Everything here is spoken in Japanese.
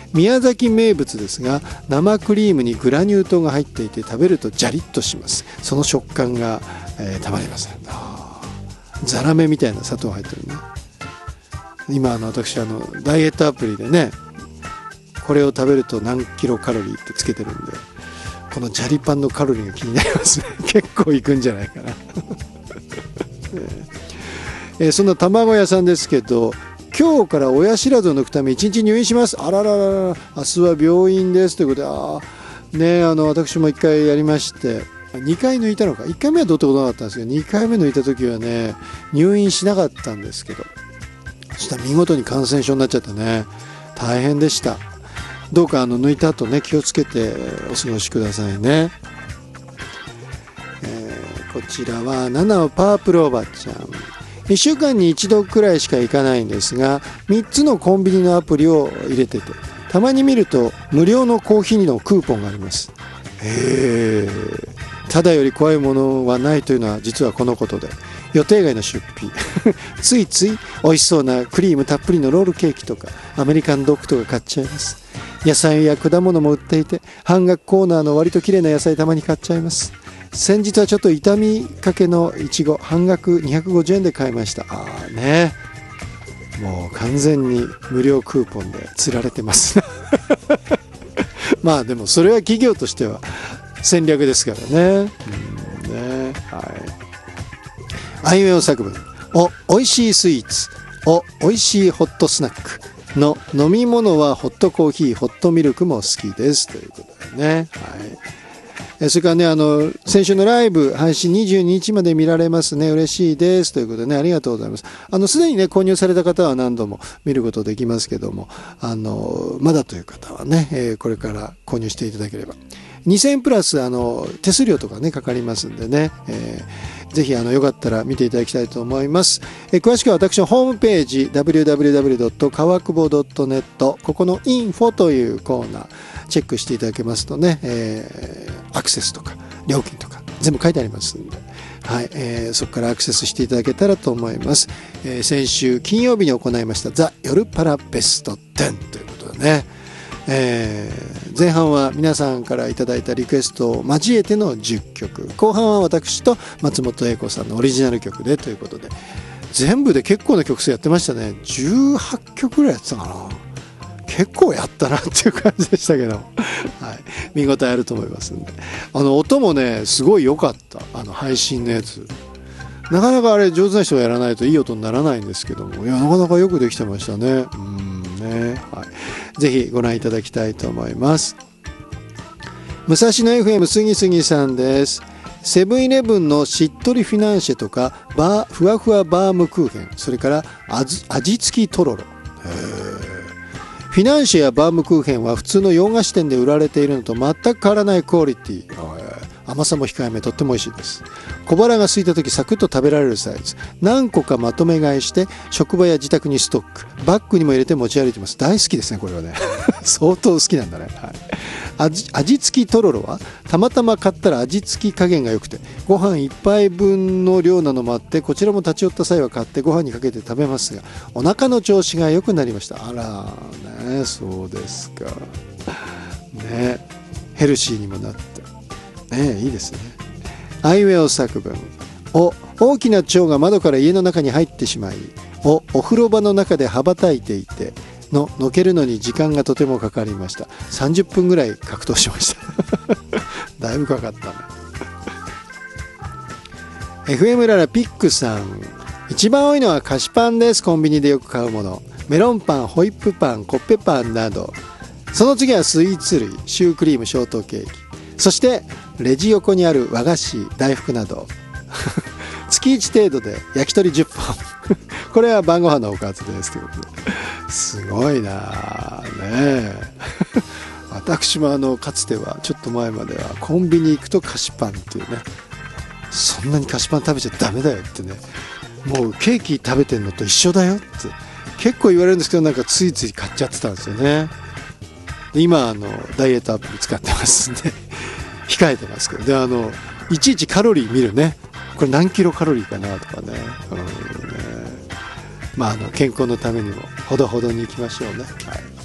宮崎名物ですが、生クリームにグラニュー糖が入っていて食べるとジャリッとします。その食感が、たまりません。ザラメみたいな砂糖入ってるね。今私ダイエットアプリでね、これを食べると何キロカロリーってつけてるんで、このジャリパンのカロリーが気になりますね。結構いくんじゃないかな。そんな卵屋さんですけど、今日から親知らずを抜くため1日入院します。あらららら、明日は病院ですということで、私も1回やりまして、2回抜いたのか、1回目はどうってことなかったんですけど、2回目抜いた時はね、入院しなかったんですけど、そしたら見事に感染症になっちゃってね、大変でした。どうか抜いた後ね、気をつけてお過ごしくださいね。こちらは7のパープルおばちゃん。1週間に1度くらいしか行かないんですが、3つのコンビニのアプリを入れてて、たまに見ると無料のコーヒーのクーポンがあります。ただより怖いものはないというのは実はこのことで、予定外の出費ついつい美味しそうなクリームたっぷりのロールケーキとかアメリカンドッグとか買っちゃいます。野菜や果物も売っていて、半額コーナーの割と綺麗な野菜たまに買っちゃいます。先日はちょっと傷みかけのいちご半額250円で買いました。ね、もう完全に無料クーポンで釣られてますまあでもそれは企業としては戦略ですからね。あいうえお作文。おいしいスイーツ。おいしいホットスナック。の飲み物はホットコーヒー、ホットミルクも好きですということでね。それからね、先週のライブ配信22日まで見られますね。嬉しいですということでね、ありがとうございます。すでにね、購入された方は何度も見ることできますけども、まだという方はね、これから購入していただければ。2000円プラス手数料とかねかかりますんでね、ぜひよかったら見ていただきたいと思います。詳しくは私のホームページ www. 川久保 .net ここのインフォというコーナーチェックしていただけますとね、アクセスとか料金とか全部書いてありますんで、そこからアクセスしていただけたらと思います。先週金曜日に行いましたザ・夜パラベスト10ということでね、前半は皆さんからいただいたリクエストを交えての10曲、後半は私と松本英子さんのオリジナル曲でということで、全部で結構な曲数やってましたね。18曲ぐらいやってたかな。結構やったなっていう感じでしたけど、見応えあると思いますんで、音もねすごい良かった。配信のやつなかなかあれ上手な人がやらないといい音にならないんですけども、いやなかなかよくできてましたね。ぜひご覧いただきたいと思います。武蔵野 FM 杉杉さんです。セブンイレブンのしっとりフィナンシェとかふわふわバームクーヘン、それから味付きとろろ。フィナンシェやバームクーヘンは普通の洋菓子店で売られているのと全く変わらないクオリティ。甘さも控えめ、とっても美味しいです。小腹が空いた時サクッと食べられるサイズ、何個かまとめ買いして職場や自宅にストック、バッグにも入れて持ち歩いてます。大好きですねこれはね相当好きなんだね。味付きとろろはたまたま買ったら味付き加減が良くて、ご飯1杯分の量なのもあって、こちらも立ち寄った際は買ってご飯にかけて食べますが、お腹の調子が良くなりました。あらね、そうですかね、ヘルシーにもなってね、いいですね。あいうえお作文。大きな蝶が窓から家の中に入ってしまい、お風呂場の中で羽ばたいていてのけるのに時間がとてもかかりました。30分ぐらい格闘しましただいぶかかったねFM ララピックさん。一番多いのは菓子パンです。コンビニでよく買うもの、メロンパン、ホイップパン、コッペパンなど。その次はスイーツ類、シュークリーム、ショートケーキ、そしてレジ横にある和菓子、大福など月1程度で焼き鳥10本これは晩ご飯のおかずですということですごいなね私もかつてはちょっと前まではコンビニ行くと菓子パンっていうね、そんなに菓子パン食べちゃダメだよってね、もうケーキ食べてんのと一緒だよって結構言われるんですけど、なんかついつい買っちゃってたんですよね。今ダイエットアプリ使ってますんで控えてますけど、でいちいちカロリー見るね、これ何キロカロリーかなとかね、まあ健康のためにもほどほどにいきましょうね。